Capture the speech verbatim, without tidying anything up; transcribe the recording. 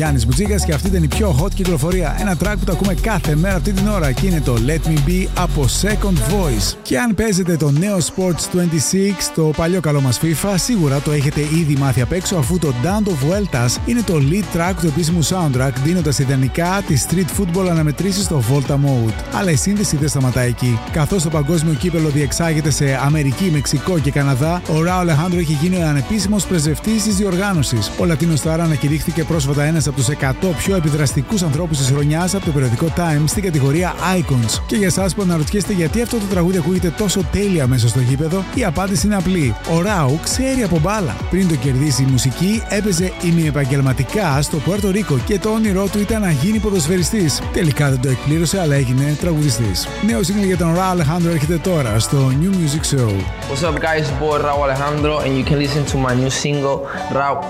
Γιάννης Μπουτζίκας και αυτή ήταν η πιο hot κυκλοφορία. Ένα track που το ακούμε κάθε μέρα αυτή την ώρα και είναι το Let Me Be από Second Voice. Και αν παίζετε το νέο Sports είκοσι έξι, το παλιό καλό μας FIFA, σίγουρα το έχετε ήδη μάθει απ' έξω, αφού το Dando Vueltas είναι το lead track του επίσημου soundtrack, δίνοντας ιδανικά τη street football αναμετρήσεις στο Volta Mode. Αλλά η σύνδεση δεν σταματάει εκεί. Καθώς το παγκόσμιο κύπελο διεξάγεται σε Αμερική, Μεξικό και Καναδά, ο Ράο Αλεχάνδρο έχει γίνει ο ανεπίσημος πρεσβευτής της διοργάνωσης. Ο Λατίνος Στάρα ανακηρύχθηκε πρόσφατα ένας από τους εκατό πιο επιδραστικούς ανθρώπους της χρονιάς από το περιοδικό Time στην κατηγορία Icons. Και για εσάς που αναρωτιέστε γιατί αυτό το τραγούδι ακούγεται τόσο τέλεια μέσα στο γήπεδο, η απάντηση είναι απλή. Ο Ράου ξέρει από μπάλα. Πριν το κερδίσει η μουσική, έπαιζε ημιεπαγγελματικά στο Πουέρτο Ρίκο και το όνειρό του ήταν να γίνει ποδοσφαιριστής. Τελικά δεν το εκπλήρωσε, αλλά έγινε τραγουδιστής. Νέο single για τον Ράο Αλεχάνδρο έρχεται τώρα στο New Music Show. What's up, guys? It's boy Raul Alejandro, and you can listen to my new single, Raul.